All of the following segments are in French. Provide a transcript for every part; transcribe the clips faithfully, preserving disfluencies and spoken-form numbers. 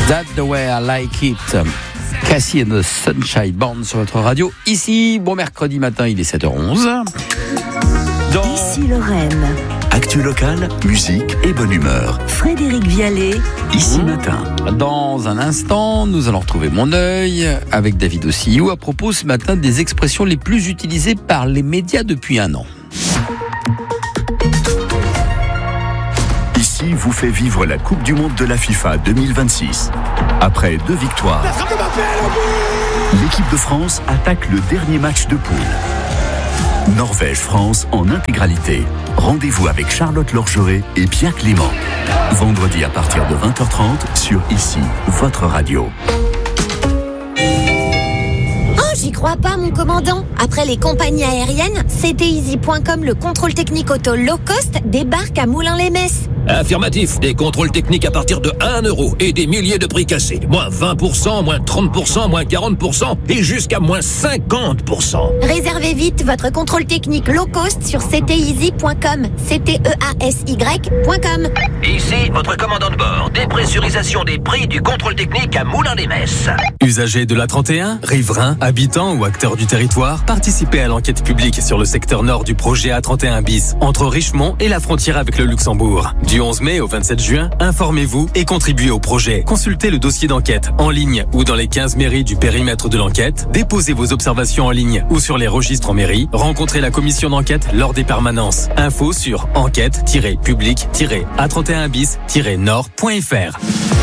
That's the way I like it. Cassie and the Sunshine Band sur votre radio. Ici, bon mercredi matin, il est sept heures onze. Dans... Ici Lorraine. Actu locale, musique et bonne humeur. Frédéric Vialet. Ici mmh. matin. Dans un instant, nous allons retrouver mon œil avec David Ossillou à propos ce matin des expressions les plus utilisées par les médias depuis un an. Ici vous fait vivre la Coupe du Monde de la FIFA deux mille vingt-six. Après deux victoires, l'équipe de France attaque le dernier match de poule. Norvège-France en intégralité. Rendez-vous avec Charlotte Lorgeret et Pierre Clément. Vendredi à partir de vingt heures trente sur Ici, votre radio. J'y crois pas, mon commandant. Après les compagnies aériennes, C T Easy point com, le contrôle technique auto low cost, débarque à Moulins-les-Metz. Affirmatif, des contrôles techniques à partir de un euro et des milliers de prix cassés. Moins vingt pour cent, moins trente pour cent, moins quarante pour cent et jusqu'à moins cinquante pour cent. Réservez vite votre contrôle technique low cost sur C T Easy point com. C T E A S Y point com. Ici, votre commandant de bord. Dépressurisation des prix du contrôle technique à Moulins-les-Metz. Usagers de l'A trente et un, riverains, habitants ou acteurs du territoire, participez à l'enquête publique sur le secteur nord du projet A trente et un bis, entre Richemont et la frontière avec le Luxembourg. Du onze mai au vingt-sept juin, informez-vous et contribuez au projet. Consultez le dossier d'enquête en ligne ou dans les quinze mairies du périmètre de l'enquête. Déposez vos observations en ligne ou sur les registres en mairie. Rencontrez la commission d'enquête lors des permanences. Info sur enquête tiret public tiret A trente et un bis tiret nord point f r.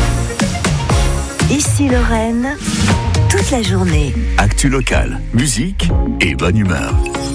Ici Lorraine, toute la journée. Actu locale, musique et bonne humeur.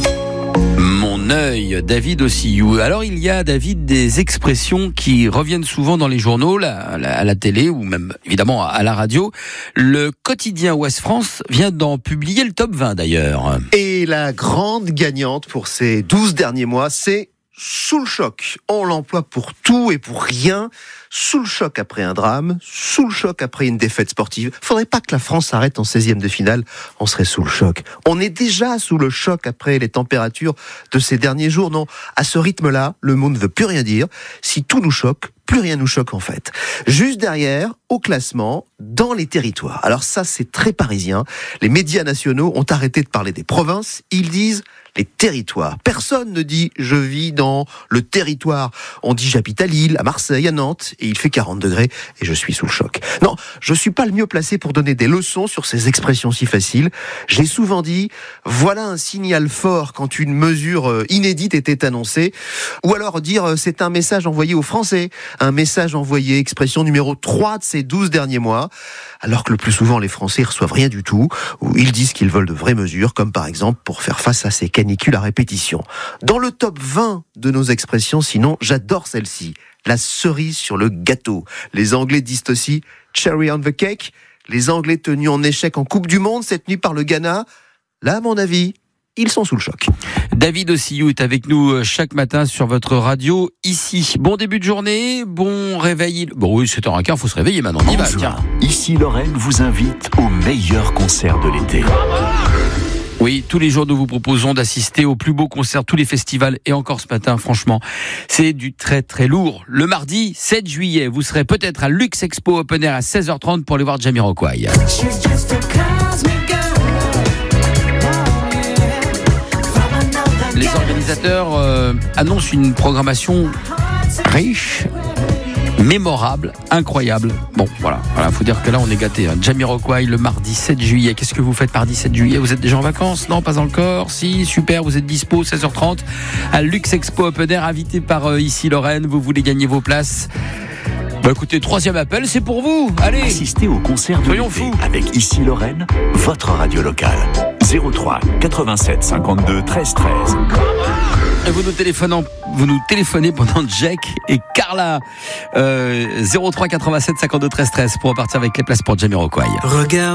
Mon œil, David Ossillou. Alors il y a, David, des expressions qui reviennent souvent dans les journaux, à la, à la télé ou même évidemment à la radio. Le quotidien Ouest France vient d'en publier le top vingt d'ailleurs. Et la grande gagnante pour ces douze derniers mois, c'est sous le choc. On l'emploie pour tout et pour rien. Sous le choc après un drame, sous le choc après une défaite sportive. Faudrait pas que la France s'arrête en seizième de finale, on serait sous le choc. On est déjà sous le choc après les températures de ces derniers jours. Non, à ce rythme-là, le mot ne veut plus rien dire. Si tout nous choque, plus rien nous choque en fait. Juste derrière, au classement, dans les territoires. Alors ça, c'est très parisien. Les médias nationaux ont arrêté de parler des provinces. Ils disent les territoires. Personne ne dit « je vis dans le territoire ». On dit « j'habite à Lille, à Marseille, à Nantes, et il fait quarante degrés, et je suis sous le choc ». Non, je suis pas le mieux placé pour donner des leçons sur ces expressions si faciles. J'ai souvent dit « voilà un signal fort quand une mesure inédite était annoncée ». Ou alors dire « c'est un message envoyé aux Français ». Un message envoyé, expression numéro trois de ces douze derniers mois, alors que le plus souvent les Français reçoivent rien du tout, ou ils disent qu'ils veulent de vraies mesures, comme par exemple pour faire face à ces canicules à répétition. Dans le top vingt de nos expressions, sinon, j'adore celle-ci, la cerise sur le gâteau. Les Anglais disent aussi cherry on the cake, les Anglais tenus en échec en Coupe du Monde cette nuit par le Ghana. Là, à mon avis, ils sont sous le choc. David Ossillou est avec nous chaque matin sur votre radio ici. Bon début de journée, bon réveil. Bon oui, sept heures quinze, il faut se réveiller maintenant. On y va, tiens. Ici Lorraine vous invite au meilleur concert de l'été. Oui, tous les jours nous vous proposons d'assister aux plus beaux concerts, tous les festivals et encore ce matin, franchement, c'est du très très lourd. Le mardi sept juillet, vous serez peut-être à Luxe Expo Open Air à seize heures trente pour aller voir Jamiroquai. Les organisateurs euh, annoncent une programmation riche, mémorable, incroyable. Bon, voilà, voilà, faut dire que là on est gâtés. Hein. Jamiroquai le mardi sept juillet. Qu'est-ce que vous faites mardi sept juillet ? Vous êtes déjà en vacances ? Non, pas encore. Si, super, vous êtes dispo, seize heures trente à Luxe Expo Open Air, invité par euh, Ici Lorraine. Vous voulez gagner vos places ? Bah écoutez, troisième appel, c'est pour vous. Allez, assistez au concert de soyons l'été fous avec Ici Lorraine, votre radio locale. zéro trois quatre-vingt-sept cinquante-deux treize treize. Et vous nous téléphonez, vous nous téléphonez pendant Jack et Carla. Euh, zéro trois quatre-vingt-sept cinquante-deux treize treize pour repartir avec les places pour Jamiroquai. Regarde.